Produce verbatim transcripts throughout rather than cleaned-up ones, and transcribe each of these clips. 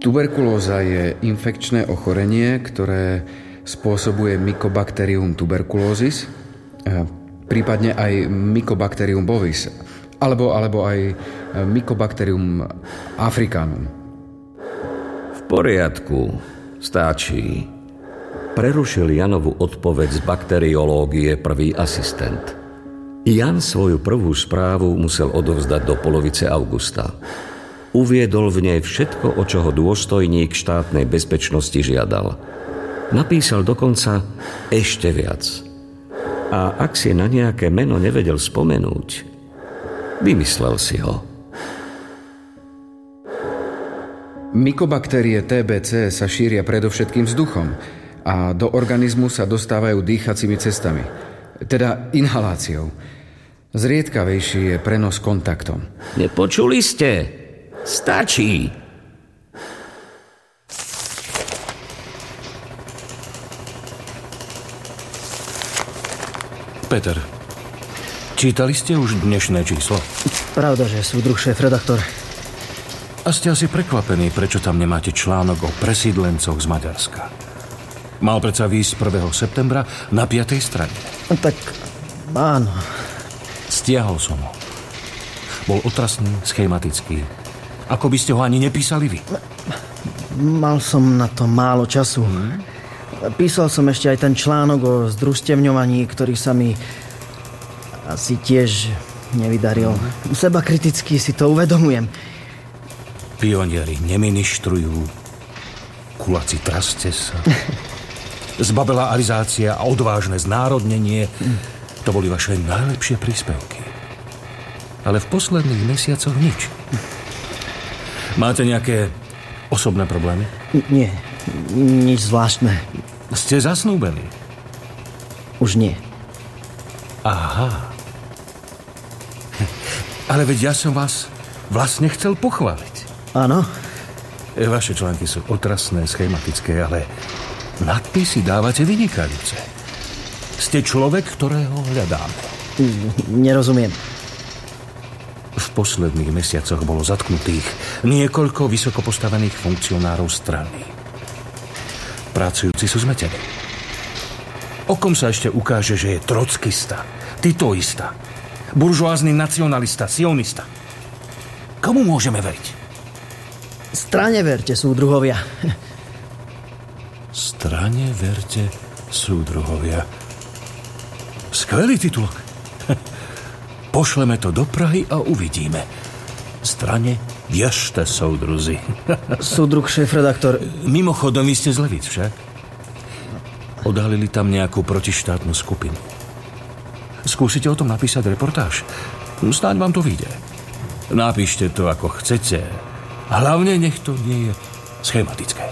Tuberkulóza je infekčné ochorenie, ktoré spôsobuje Mycobacterium tuberculosis, prípadne aj Mycobacterium bovis, alebo, alebo aj Mycobacterium africanum. V poriadku, stačí. Prerušil Janovu odpoveď z bakteriológie prvý asistent. Jan svoju prvú správu musel odovzdať do polovice augusta. Uviedol v nej všetko, o čo ho dôstojník štátnej bezpečnosti žiadal. Napísal dokonca ešte viac. A ak si na nejaké meno nevedel spomenúť, vymyslel si ho. Mykobaktérie té bé cé sa šíria predovšetkým vzduchom a do organizmu sa dostávajú dýchacími cestami, teda inhaláciou. Zriedkavejší je prenos kontaktom. Nepočuli ste? Stačí. Peter, čítali ste už dnešné číslo? Pravda, že súdruh šéf-redaktor. A ste asi prekvapení, prečo tam nemáte článok o presídlencoch z Maďarska. Mal predsa výjsť prvého septembra na piatej strane. Tak áno. Stiahol som ho. Bol otrasný, schematický. Ako by ste ho ani nepísali vy. Mal som na to málo času. Hmm? Písal som ešte aj ten článok o združstevňovaní, ktorý sa mi asi tiež nevydaril. Hmm. Seba kriticky si to uvedomujem. Pionieri neministrujú, kulaci traste sa, zbabelá arizácia a odvážne znárodnenie, to boli vaše najlepšie príspevky. Ale v posledných mesiacoch nič. Máte nejaké osobné problémy? Nie, nič zvláštne. Ste zasnúbení? Už nie. Aha. Ale veď ja som vás vlastne chcel pochváliť. Áno. Vaše články sú otrasné, schematické, ale nadpisy dávate vynikajúce. Ste človek, ktorého hľadáme. Nerozumiem. V posledných mesiacoch bolo zatknutých niekoľko vysoko postavených funkcionárov strany. Pracujúci sú zmetení. Okom sa ešte ukáže, že je trockista, titoista, buržoázny nacionalista, sionista. Komu môžeme veriť? Strane verte, súdruhovia. Strane verte, súdruhovia. Skvelý titulok. Pošleme to do Prahy a uvidíme. Strane viešte, soudruzi. Súdruh šéf-redaktor. Mimochodom, vy ste z Levíc však? Odhalili tam nejakú protištátnu skupinu. Skúsite o tom napísať reportáž. Snáď vám to vyjde. Napíšte to, ako chcete. Hlavne nech to nie je schematické.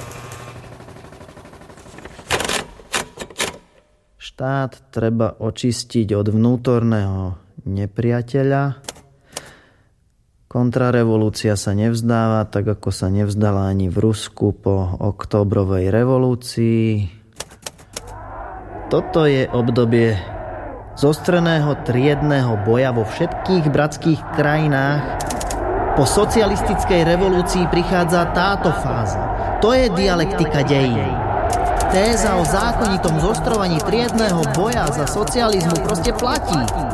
Štát treba očistiť od vnútorného nepriateľa. Kontrarevolúcia sa nevzdáva, tak ako sa nevzdala ani v Rusku po októbrovej revolúcii. Toto je obdobie zostreného triedného boja vo všetkých bratských krajinách. Po socialistickej revolúcii prichádza táto fáza. To je dialektika dejín. Téza o zákonitom zostrovaní triedného boja za socializmu proste platí.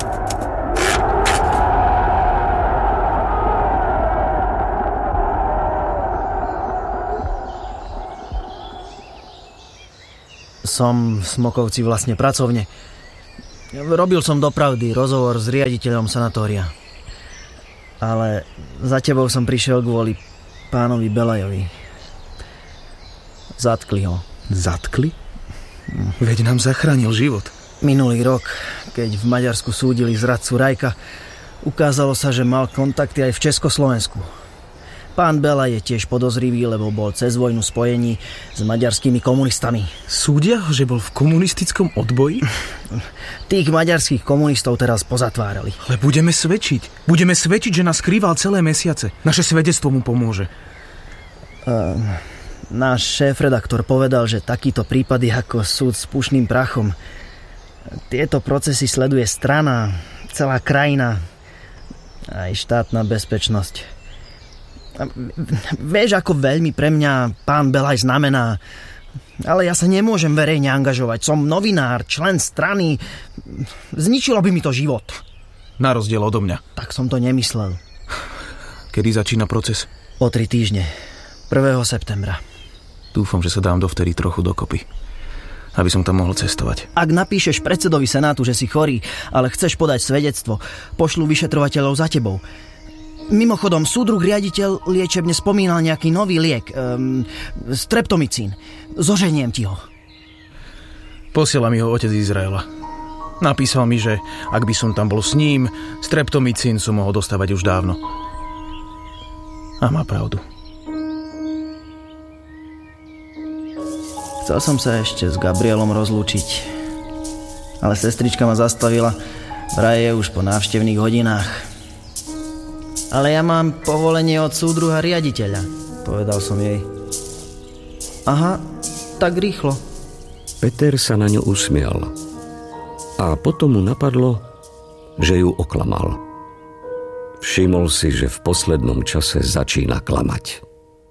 Som v Smokovci vlastne pracovne. Robil som dopravdy rozhovor s riaditeľom sanatória. Ale za tebou som prišiel kvôli pánovi Belajovi. Zatkli ho. Zatkli? Veď nám zachránil život. Minulý rok, keď v Maďarsku súdili zradcu Rajka, ukázalo sa, že mal kontakty aj v Československu. Pán Belaj je tiež podozrivý, lebo bol cez vojnu spojení s maďarskými komunistami. Súdia ho, že bol v komunistickom odboji? Tých maďarských komunistov teraz pozatvárali. Ale budeme svedčiť. Budeme svedčiť, že nás skrýval celé mesiace. Naše svedectvo mu pomôže. Uh, náš šéf-redaktor povedal, že takýto prípad je ako súd s pušným prachom. Tieto procesy sleduje strana, celá krajina, aj štátna bezpečnosť. Vieš, ako veľmi pre mňa pán Belaj znamená. Ale ja sa nemôžem verejne angažovať. Som novinár, člen strany. Zničilo by mi to život. Na rozdiel odo mňa. Tak som to nemyslel. Kedy začína proces? O tri týždne. prvého septembra. Dúfam, že sa dám dovtedy trochu dokopy. Aby som tam mohol cestovať. Ak napíšeš predsedovi Senátu, že si chorý, ale chceš podať svedectvo, pošlu vyšetrovateľov za tebou. Mimochodom, súdruh riaditeľ liečebne spomínal nejaký nový liek. Um, streptomycín. Zoženiem ti ho. Posiela mi ho otec Izraela. Napísal mi, že ak by som tam bol s ním, streptomycín som mohol dostávať už dávno. A má pravdu. Chcel som sa ešte s Gabrielom rozlúčiť. Ale sestrička ma zastavila. Vraj je už po návštevných hodinách. Ale ja mám povolenie od súdruha riaditeľa, povedal som jej. Aha, tak rýchlo. Peter sa na ňu usmial. A potom mu napadlo, že ju oklamal. Všimol si, že v poslednom čase začína klamať.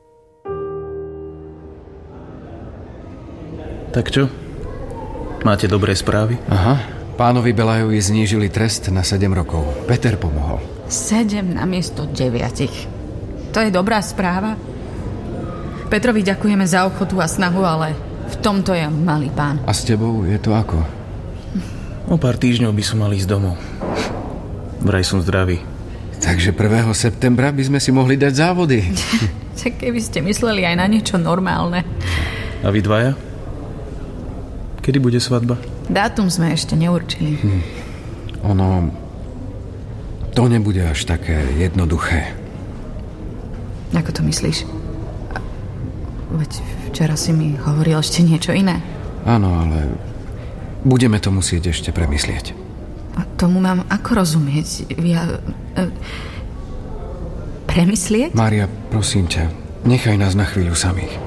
Tak čo? Máte dobré správy? Aha, pánovi Belajovi znížili trest na sedem rokov. Peter pomohol. Sedem namiesto deviatich. To je dobrá správa. Petrovi ďakujeme za ochotu a snahu, ale v tomto je malý pán. A s tebou je to ako? O pár týždňov by som mal ísť domov. Vraj som zdravý. Takže prvého septembra by sme si mohli dať závody. Tak keby ste mysleli aj na niečo normálne. A vy dvaja? Kedy bude svadba? Dátum sme ešte neurčili. Hm. Ono... To nebude až také jednoduché. Ako to myslíš? Veď včera si mi hovoril ešte niečo iné. Áno, ale budeme to musieť ešte premyslieť. A tomu mám ako rozumieť? Ja... E, premyslieť? Mária, prosím ťa, nechaj nás na chvíľu samých.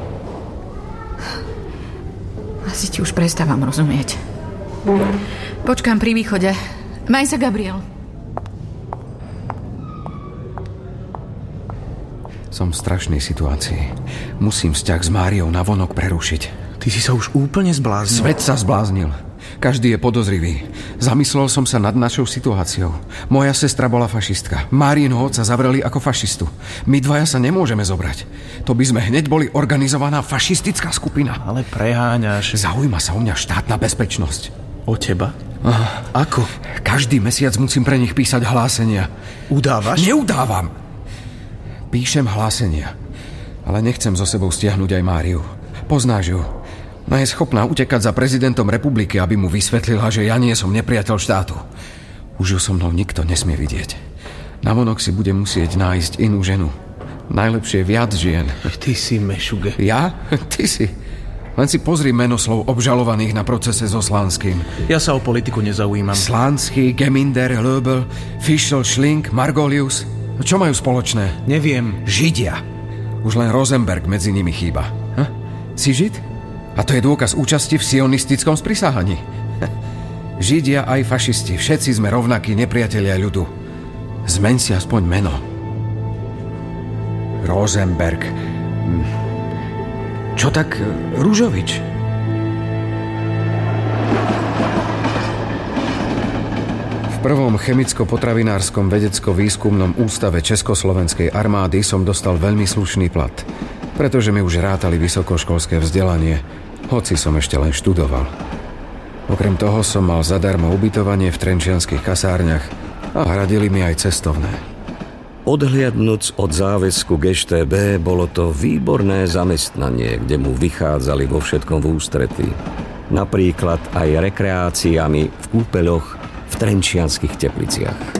Asi ti už prestávam rozumieť. Počkám pri východe. Maj sa, Gabriel. Som v strašnej situácii. Musím vzťah s Máriou navonok prerušiť. Ty si sa už úplne zbláznil. Svet sa zbláznil. Každý je podozrivý. Zamyslel som sa nad našou situáciou. Moja sestra bola fašistka. Máriinho otca zavreli ako fašistu. My dvaja sa nemôžeme zobrať. To by sme hneď boli organizovaná fašistická skupina. Ale preháňaš. Zaujíma sa o mňa štátna bezpečnosť. O teba? Ah, Ako? Každý mesiac musím pre nich písať hlásenia. Udávaš? Neudávam. Píšem hlásenia. Ale nechcem so sebou stiahnuť aj Máriu. Poznáš ju. No je schopná utekať za prezidentom republiky, aby mu vysvetlila, že ja nie som nepriateľ štátu. Už ju so mnou nikto nesmie vidieť. Navonok si budem musieť nájsť inú ženu. Najlepšie viac žien. Ty si mešuge. Ja? Ty si. Len si pozri menoslov obžalovaných na procese so Slánskym. Ja sa o politiku nezaujímam. Slánsky, Geminder, Löbel, Fischl, Schlink, Margolius. Čo majú spoločné? Neviem. Židia. Už len Rosenberg medzi nimi chýba. Ha? Si Žid? A to je dôkaz účasti v sionistickom sprisáhaní. Židia aj fašisti, všetci sme rovnakí nepriatelia ľudu. Zmeň si aspoň meno. Rosenberg. Čo tak Ružovič? V prvom chemicko-potravinárskom vedecko-výskumnom ústave Československej armády som dostal veľmi slušný plat, pretože mi už rátali vysokoškolské vzdelanie, hoci som ešte len študoval. Okrem toho som mal zadarmo ubytovanie v trenčianskych kasárniach a hradili mi aj cestovné. Odhliadnuc od záväzku k eš té bé, bolo to výborné zamestnanie, kde mu vychádzali vo všetkom v ústretí. Napríklad aj rekreáciami v kúpeľoch v trenčianskych Tepliciach.